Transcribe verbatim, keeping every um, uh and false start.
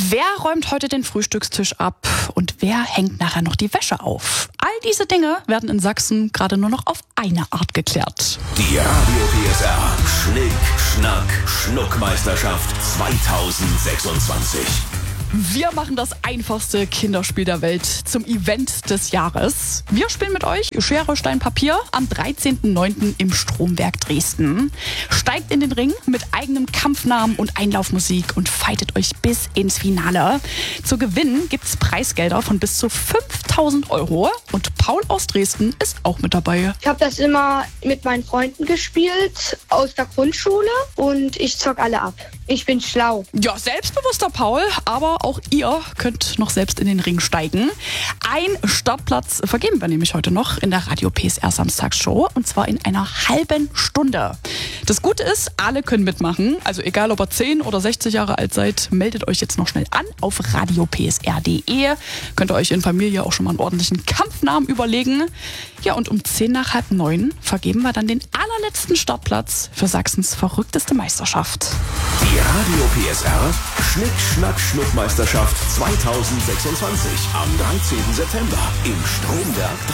Wer räumt heute den Frühstückstisch ab und wer hängt nachher noch die Wäsche auf? All diese Dinge werden in Sachsen gerade nur noch auf eine Art geklärt. Die Radio P S R Schnick, Schnack, Schnuckmeisterschaft zweitausendsechsundzwanzig. Wir machen das einfachste Kinderspiel der Welt zum Event des Jahres. Wir spielen mit euch Schere, Stein, Papier am dreizehnten neunten im Stromberg Dresden. Steigt in den Ring mit eigenem Kampfnamen und Einlaufmusik und fightet euch bis ins Finale. Zu gewinnen gibt's Preisgelder von bis zu fünftausend Euro und Paul aus Dresden ist auch mit dabei. Ich habe das immer mit meinen Freunden gespielt aus der Grundschule und ich zock alle ab. Ich bin schlau. Ja, selbstbewusster Paul, aber auch ihr könnt noch selbst in den Ring steigen. Ein Startplatz vergeben wir nämlich heute noch in der Radio P S R Samstagsshow und zwar in einer halben Stunde. Das Gute ist, alle können mitmachen. Also egal, ob ihr zehn oder sechzig Jahre alt seid, meldet euch jetzt noch schnell an auf radio p s r punkt d e. Könnt ihr euch in Familie auch schon mal einen ordentlichen Kampfnamen überlegen. Ja, und um zehn nach halb neun vergeben wir dann den allerletzten Startplatz für Sachsens verrückteste Meisterschaft. Die Radio P S R Schnick, Schnack, Schnuckmeisterschaft zweitausendsechsundzwanzig am dreizehnten September im Stromberg